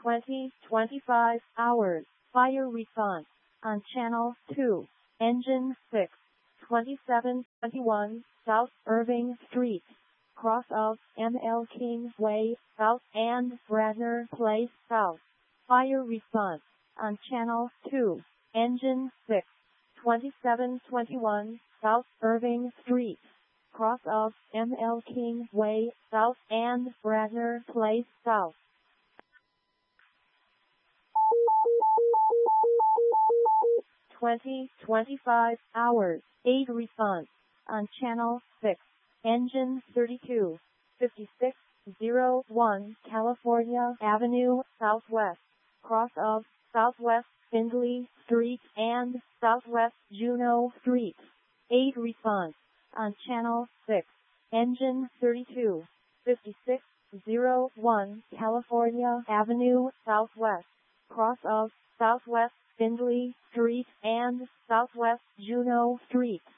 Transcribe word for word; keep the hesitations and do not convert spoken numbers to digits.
twenty twenty-five hours. Fire response on Channel two. Engine six. twenty-seven twenty-one South Irving Street, cross of M L Kingsway South and Bradner Place South. Fire response on Channel two. Engine six. twenty-seven twenty-one South Irving Street, cross of M L Kingsway South and Bradner Place South. twenty twenty-five hours. eight response on Channel six. Engine thirty-two. fifty-six oh one California Avenue Southwest, cross of Southwest Findlay Street and Southwest Juneau Street. eight response on Channel six. Engine thirty-two. fifty-six oh one California Avenue Southwest, cross of Southwest Findlay Street and Southwest Juneau Street.